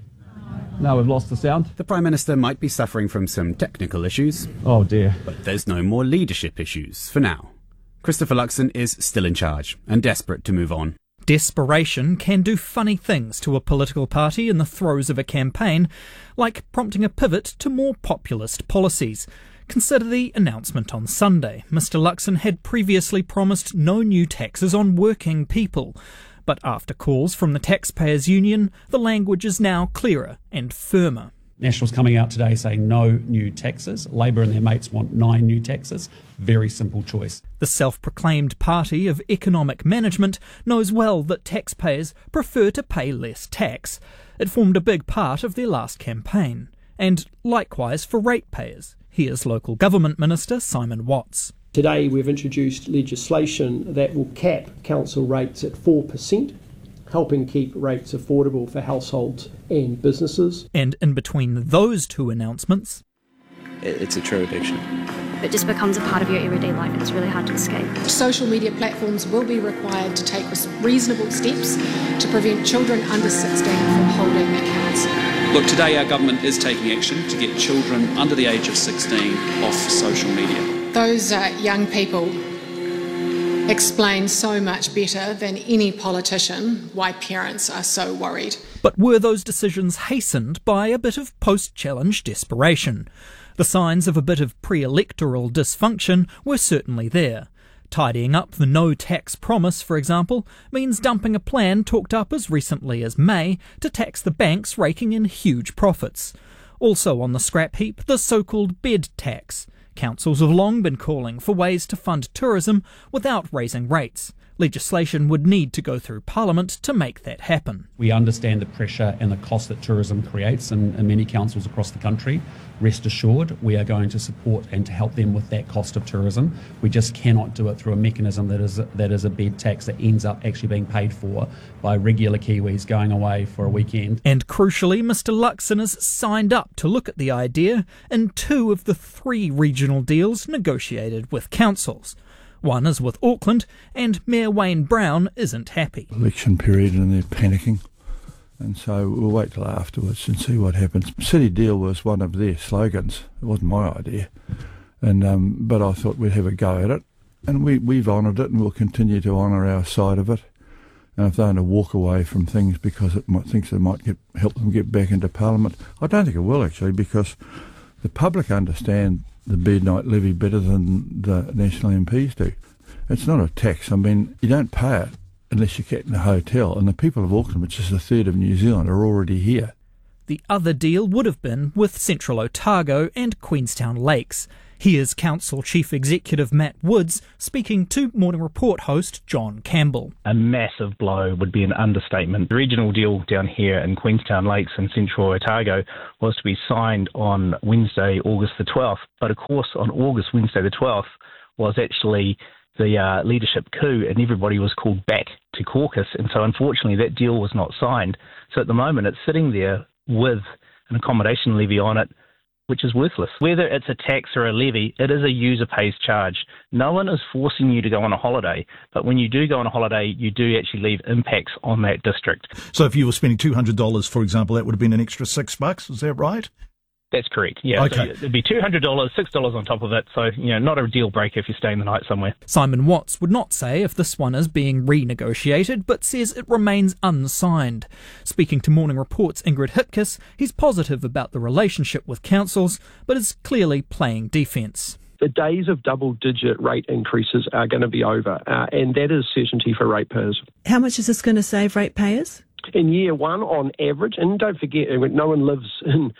Speaker 7: No, we've lost the sound.
Speaker 24: The Prime Minister might be suffering from some technical issues.
Speaker 7: Oh dear.
Speaker 24: But there's no more leadership issues, for now. Christopher Luxon is still in charge, and desperate to move on.
Speaker 1: Desperation can do funny things to a political party in the throes of a campaign, like prompting a pivot to more populist policies. Consider the announcement on Sunday. Mr Luxon had previously promised no new taxes on working people. But after calls from the Taxpayers Union, the language is now clearer and firmer.
Speaker 7: National's coming out today saying no new taxes. Labour and their mates want 9 new taxes. Very simple choice.
Speaker 1: The self-proclaimed party of economic management knows well that taxpayers prefer to pay less tax. It formed a big part of their last campaign. And likewise for ratepayers. Here's Local Government Minister Simon Watts.
Speaker 25: Today we've introduced legislation that will cap council rates at 4%. Helping keep rates affordable for households and businesses.
Speaker 1: And in between those two announcements,
Speaker 26: it's a true addiction.
Speaker 27: It just becomes a part of your everyday life and it's really hard to escape.
Speaker 28: Social media platforms will be required to take reasonable steps to prevent children under 16 from holding accounts.
Speaker 26: Look, today our government is taking action to get children under the age of 16 off social media.
Speaker 28: Those young people explain so much better than any politician why parents are so worried.
Speaker 1: But were those decisions hastened by a bit of post-challenge desperation? The signs of a bit of pre-electoral dysfunction were certainly there. Tidying up the no-tax promise, for example, means dumping a plan talked up as recently as May to tax the banks raking in huge profits. Also on the scrap heap, the so-called bed tax. Councils have long been calling for ways to fund tourism without raising rates. Legislation would need to go through Parliament to make that happen.
Speaker 7: We understand the pressure and the cost that tourism creates in many councils across the country. Rest assured, we are going to support and to help them with that cost of tourism. We just cannot do it through a mechanism that is a bed tax that ends up actually being paid for by regular Kiwis going away for a weekend.
Speaker 1: And crucially, Mr Luxon has signed up to look at the idea in 2 of the 3 regional deals negotiated with councils. One is with Auckland, and Mayor Wayne Brown isn't happy.
Speaker 29: Election period and they're panicking, and so we'll wait till afterwards and see what happens. City Deal was one of their slogans. It wasn't my idea. But I thought we'd have a go at it, and we've honoured it, and we'll continue to honour our side of it. And if they want to walk away from things because it thinks it might help them get back into Parliament, I don't think it will actually, because the public understand the midnight levy better than the national MPs do. It's not a tax. I mean, you don't pay it unless you get in a hotel, and the people of Auckland, which is a third of New Zealand, are already here.
Speaker 1: The other deal would have been with Central Otago and Queenstown Lakes. Here's Council Chief Executive Matt Woods speaking to Morning Report host John Campbell.
Speaker 2: A massive blow would be an understatement. The regional deal down here in Queenstown Lakes and Central Otago was to be signed on Wednesday, August the 12th. But of course, on Wednesday the 12th, was actually the leadership coup, and everybody was called back to caucus. And so unfortunately that deal was not signed. So at the moment it's sitting there with an accommodation levy on it, which is worthless. Whether it's a tax or a levy, it is a user pays charge. No one is forcing you to go on a holiday, but when you do go on a holiday, you do actually leave impacts on that district.
Speaker 9: So if you were spending $200, for example, that would have been an extra $6, is that right?
Speaker 2: That's correct, yeah.
Speaker 9: Okay.
Speaker 2: So it'd be $200, $6 on top of it, so not a deal breaker if you're staying the night somewhere.
Speaker 1: Simon Watts would not say if this one is being renegotiated, but says it remains unsigned. Speaking to Morning Report's Ingrid Hitkes, he's positive about the relationship with councils, but is clearly playing defence.
Speaker 25: The days of double-digit rate increases are going to be over, and that is certainty for ratepayers.
Speaker 10: How much is this going to save ratepayers?
Speaker 25: In year one, on average, and don't forget, no one lives in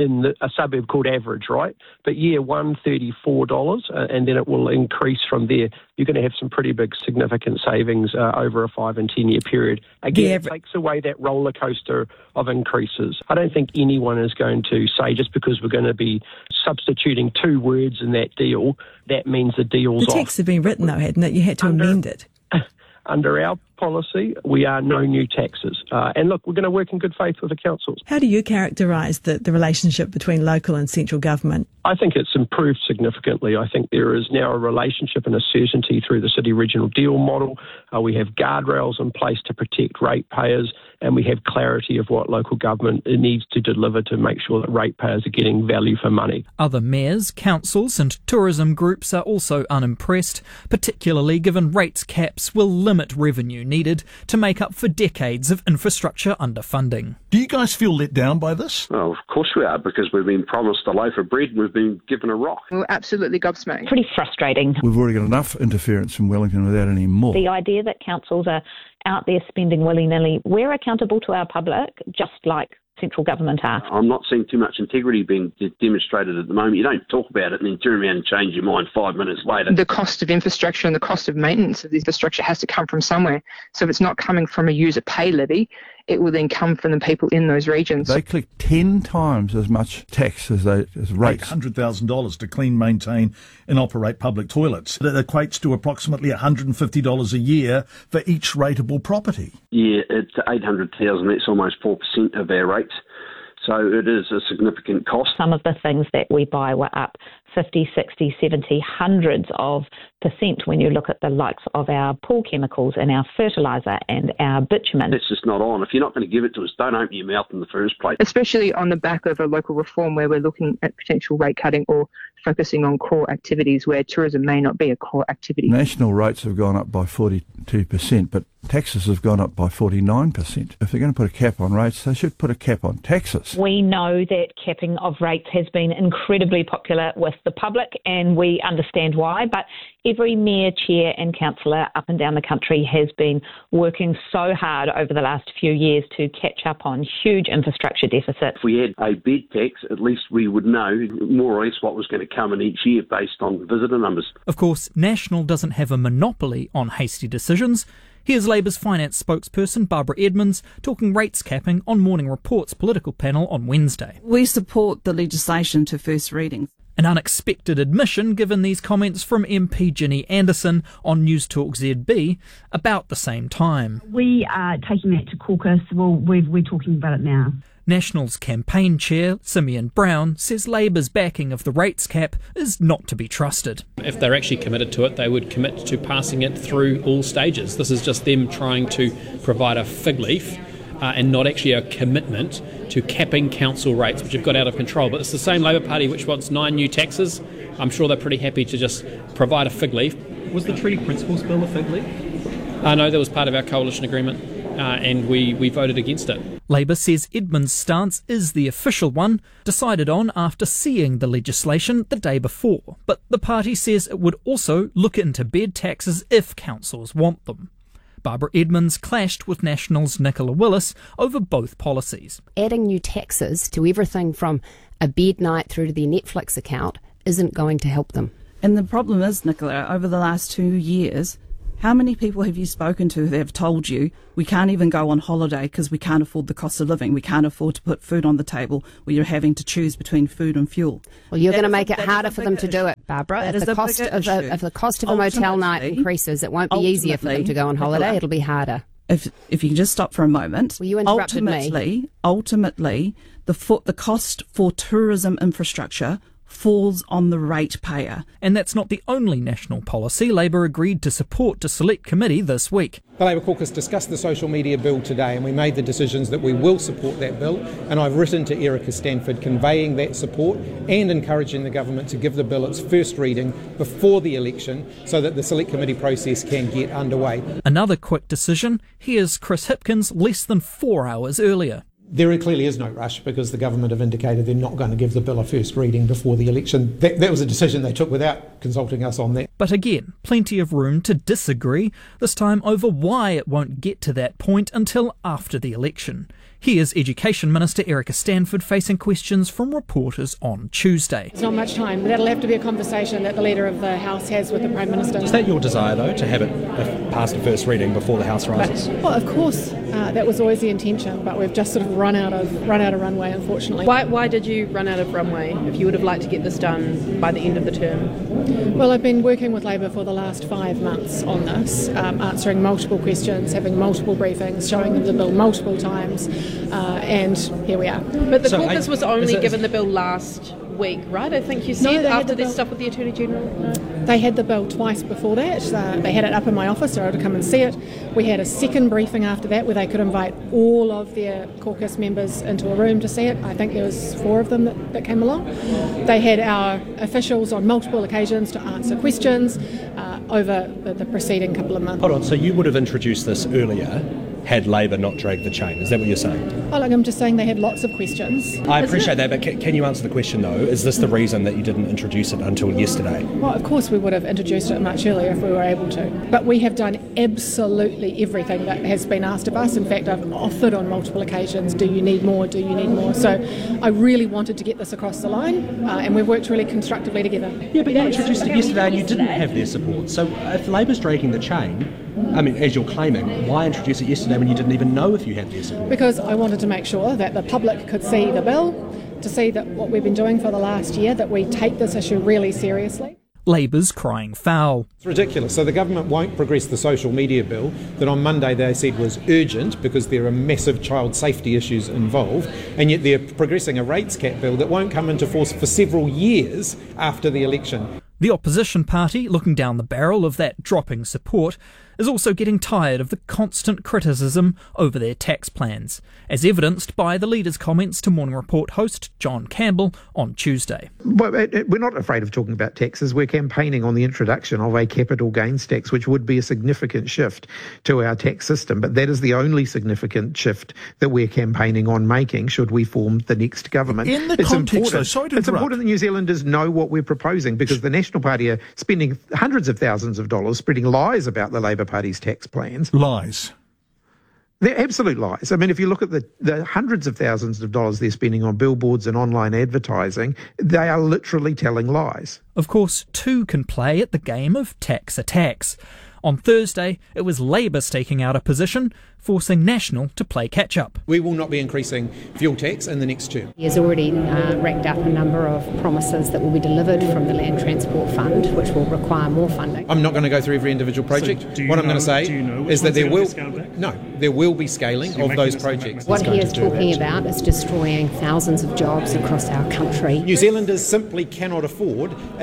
Speaker 25: a suburb called Average, right? But year one, $34, and then it will increase from there. You're going to have some pretty big significant savings over a 5 and 10 year period. Again, it takes away that roller coaster of increases. I don't think anyone is going to say just because we're going to be substituting two words in that deal, that means the deal's off.
Speaker 10: The text had been written, though, hadn't it? You had to amend it.
Speaker 25: Under our policy, we are no new taxes. And look, we're going to work in good faith with the councils.
Speaker 10: How do you characterise the relationship between local and central government?
Speaker 25: I think it's improved significantly. I think there is now a relationship and a certainty through the city regional deal model. We have guardrails in place to protect ratepayers, and we have clarity of what local government needs to deliver to make sure that ratepayers are getting value for money.
Speaker 1: Other mayors, councils and tourism groups are also unimpressed, particularly given rates caps will limit revenue needed to make up for decades of infrastructure underfunding.
Speaker 9: Do you guys feel let down by this?
Speaker 11: Well, of course we are, because we've been promised a loaf of bread and we've been given a rock.
Speaker 12: We're absolutely gobsmacked.
Speaker 27: Pretty frustrating.
Speaker 29: We've already got enough interference from Wellington without any more.
Speaker 27: The idea that councils are out there spending willy-nilly, we're accountable to our public, just like central government are.
Speaker 11: I'm not seeing too much integrity being demonstrated at the moment. You don't talk about it and then turn around and change your mind 5 minutes later.
Speaker 12: The cost of infrastructure and the cost of maintenance of the infrastructure has to come from somewhere. So if it's not coming from a user pay levy, it will then come from the people in those regions.
Speaker 29: They collect 10 times as much tax as rates.
Speaker 9: $800,000 to clean, maintain and operate public toilets. That equates to approximately $150 a year for each rateable property.
Speaker 11: Yeah, it's $800,000. That's almost 4% of our rates. So it is a significant cost.
Speaker 27: Some of the things that we buy were up 50, 60, 70, hundreds of percent when you look at the likes of our pool chemicals and our fertiliser and our bitumen.
Speaker 11: It's just not on. If you're not going to give it to us, don't open your mouth in the first place.
Speaker 12: Especially on the back of a local reform where we're looking at potential rate cutting or focusing on core activities where tourism may not be a core activity.
Speaker 29: National rates have gone up by 42%, but taxes have gone up by 49%. If they're going to put a cap on rates, they should put a cap on taxes.
Speaker 27: We know that capping of rates has been incredibly popular with the public, and we understand why, but every mayor, chair and councillor up and down the country has been working so hard over the last few years to catch up on huge infrastructure deficits.
Speaker 11: If we had a bed tax, at least we would know more or less what was going to come in each year based on visitor numbers.
Speaker 1: Of course, National doesn't have a monopoly on hasty decisions. Here's Labour's finance spokesperson Barbara Edmonds talking rates capping on Morning Report's political panel on Wednesday.
Speaker 13: We support the legislation to first reading.
Speaker 1: An unexpected admission given these comments from MP Ginny Anderson on News Talk ZB about the same time.
Speaker 16: We are taking that to caucus. Well, we're talking about it now.
Speaker 1: National's campaign chair, Simeon Brown, says Labour's backing of the rates cap is not to be trusted.
Speaker 8: If they're actually committed to it, they would commit to passing it through all stages. This is just them trying to provide a fig leaf and not actually a commitment to capping council rates, which have got out of control. But it's the same Labor Party which wants 9 new taxes. I'm sure they're pretty happy to just provide a fig leaf.
Speaker 3: Was the Treaty Principles Bill a fig leaf?
Speaker 8: No, that was part of our coalition agreement, and we voted against it.
Speaker 1: Labor says Edmund's stance is the official one, decided on after seeing the legislation the day before. But the party says it would also look into bed taxes if councils want them. Barbara Edmonds clashed with National's Nicola Willis over both policies.
Speaker 4: Adding new taxes to everything from a bed night through to their Netflix account isn't going to help them.
Speaker 13: And the problem is, Nicola, over the last 2 years, how many people have you spoken to that have told you we can't even go on holiday because we can't afford the cost of living, we can't afford to put food on the table, where you're having to choose between food and fuel?
Speaker 4: Well, you're going to make it harder for them to do it, Barbara. If the cost of a motel night increases, it won't be easier for them to go on holiday, it'll be harder.
Speaker 13: If you can just stop for a moment.
Speaker 4: Well, you interrupted me.
Speaker 13: Ultimately, the cost for tourism infrastructure falls on the ratepayer.
Speaker 1: And that's not the only national policy Labor agreed to support to Select Committee this week.
Speaker 8: The Labor caucus discussed the social media bill today, and we made the decisions that we will support that bill, and I've written to Erica Stanford conveying that support and encouraging the government to give the bill its first reading before the election so that the Select Committee process can get underway.
Speaker 1: Another quick decision, here's Chris Hipkins less than 4 hours earlier.
Speaker 8: There clearly is no rush because the government have indicated they're not going to give the bill a first reading before the election. That was a decision they took without consulting us on that.
Speaker 1: But again, plenty of room to disagree, this time over why it won't get to that point until after the election. Here's Education Minister Erica Stanford facing questions from reporters on Tuesday.
Speaker 28: There's not much time. That'll have to be a conversation that the Leader of the House has with the Prime Minister.
Speaker 3: Is that your desire, though, to have it past the first reading before the House rises?
Speaker 28: Well, of course, that was always the intention, but we've just sort of run out of runway, unfortunately.
Speaker 5: Why did you run out of runway if you would have liked to get this done by the end of the term?
Speaker 28: Well, I've been working with Labor for the last 5 months on this, answering multiple questions, having multiple briefings, showing them the bill multiple times, and here we are.
Speaker 5: But the caucus was only given the bill last week, right? I think you said after this stuff with the Attorney General. No?
Speaker 28: They had the bill twice before that. They had it up in my office, so I had to come and see it. We had a second briefing after that where they could invite all of their caucus members into a room to see it. I think there was 4 of them that came along. They had our officials on multiple occasions to answer questions over the preceding couple of months.
Speaker 3: Hold on, so you would have introduced this earlier had Labor not dragged the chain. Is that what you're saying?
Speaker 28: Well, I'm just saying they had lots of questions.
Speaker 3: I appreciate that, but can you answer the question, though? Is this the reason that you didn't introduce it until yesterday?
Speaker 28: Well, of course we would have introduced it much earlier if we were able to. But we have done absolutely everything that has been asked of us. In fact, I've offered on multiple occasions, do you need more, do you need more? So I really wanted to get this across the line, and we've worked really constructively together.
Speaker 3: Yeah, but you introduced it yesterday and you didn't have their support. So if Labor's dragging the chain, I mean, as you're claiming, why introduce it yesterday when you didn't even know if you had their support?
Speaker 28: Because I wanted to make sure that the public could see the bill, to see that what we've been doing for the last year, that we take this issue really seriously.
Speaker 1: Labor's crying foul.
Speaker 8: It's ridiculous. So the government won't progress the social media bill that on Monday they said was urgent because there are massive child safety issues involved, and yet they're progressing a rates cap bill that won't come into force for several years after the election.
Speaker 1: The opposition party, looking down the barrel of that dropping support, is also getting tired of the constant criticism over their tax plans, as evidenced by the Leader's comments to Morning Report host John Campbell on Tuesday.
Speaker 6: Well, we're not afraid of talking about taxes. We're campaigning on the introduction of a capital gains tax, which would be a significant shift to our tax system. But that is the only significant shift that we're campaigning on making should we form the next government.
Speaker 9: In the context, though, sorry to interrupt.
Speaker 6: It's important that New Zealanders know what we're proposing, because the National Party are spending hundreds of thousands of dollars spreading lies about the Labor Party's tax plans.
Speaker 9: Lies.
Speaker 6: They're absolute lies. I mean, if you look at the hundreds of thousands of dollars they're spending on billboards and online advertising, they are literally telling lies.
Speaker 1: Of course, 2 can play at the game of tax attacks. On Thursday, it was Labor staking out a position, forcing National to play catch-up.
Speaker 8: We will not be increasing fuel tax in the next term.
Speaker 4: He has already racked up a number of promises that will be delivered from the Land Transport Fund, which will require more funding.
Speaker 8: I'm not going to go through every individual project.
Speaker 3: So
Speaker 8: what I'm going to say is that there will be scaling of those projects.
Speaker 4: What he is talking about is destroying thousands of jobs across our country.
Speaker 8: New Zealanders simply cannot afford a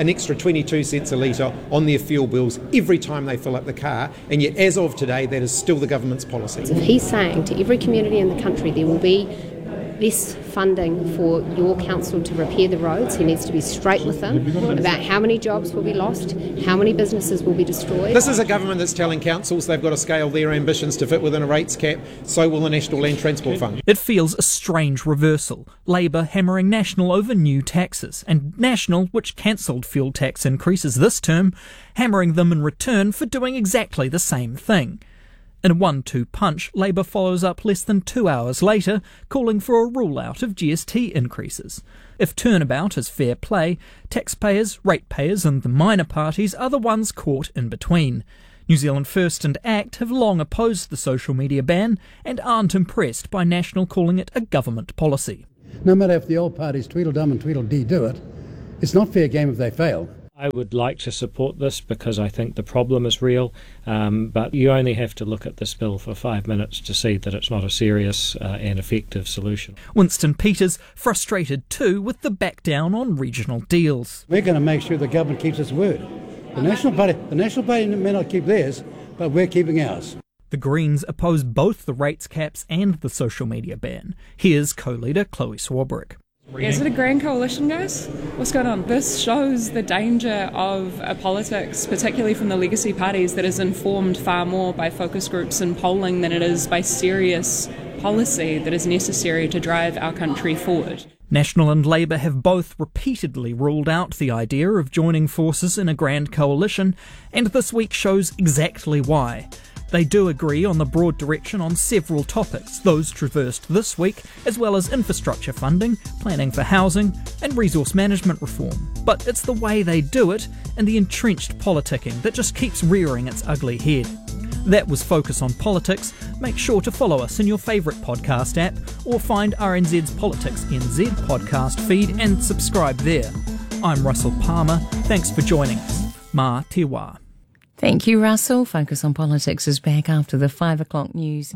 Speaker 8: an extra 22 cents a litre on their fuel bills every time they fill up the car, and yet as of today that is still the government's policy.
Speaker 4: If he's saying to every community in the country there will be less funding for your council to repair the roads, he needs to be straight with them about how many jobs will be lost, how many businesses will be destroyed.
Speaker 8: This is a government that's telling councils they've got to scale their ambitions to fit within a rates cap, so will the National Land Transport Fund.
Speaker 1: It feels a strange reversal. Labor hammering National over new taxes, and National, which cancelled fuel tax increases this term, hammering them in return for doing exactly the same thing. In a 1-2 punch, Labor follows up less than 2 hours later, calling for a rule-out of GST increases. If turnabout is fair play, taxpayers, ratepayers and the minor parties are the ones caught in between. New Zealand First and ACT have long opposed the social media ban and aren't impressed by National calling it a government policy.
Speaker 14: No matter if the old parties Tweedledum and Tweedledee do it, it's not fair game if they fail.
Speaker 15: I would like to support this because I think the problem is real, but you only have to look at this bill for 5 minutes to see that it's not a serious and effective solution.
Speaker 1: Winston Peters frustrated too with the back down on regional deals.
Speaker 14: We're going to make sure the government keeps its word. The National Party may not keep theirs, but we're keeping ours.
Speaker 1: The Greens oppose both the rates caps and the social media ban. Here's co-leader Chloe Swarbrick.
Speaker 17: Is it a grand coalition, guys? What's going on? This shows the danger of a politics, particularly from the legacy parties, that is informed far more by focus groups and polling than it is by serious policy that is necessary to drive our country forward.
Speaker 1: National and Labor have both repeatedly ruled out the idea of joining forces in a grand coalition, and this week shows exactly why. They do agree on the broad direction on several topics, those traversed this week, as well as infrastructure funding, planning for housing, and resource management reform. But it's the way they do it and the entrenched politicking that just keeps rearing its ugly head. That was Focus on Politics. Make sure to follow us in your favourite podcast app or find RNZ's Politics NZ podcast feed and subscribe there. I'm Russell Palmer. Thanks for joining us. Mā te wā.
Speaker 18: Thank you, Russell. Focus on Politics is back after the 5 o'clock news.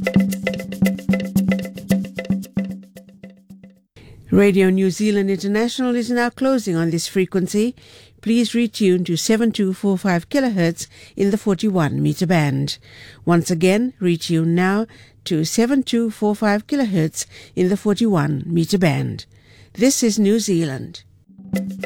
Speaker 19: Radio New Zealand International is now closing on this frequency. Please retune to 7245 kHz in the 41 meter band. Once again, retune now to 7245 kHz in the 41 meter band. This is New Zealand.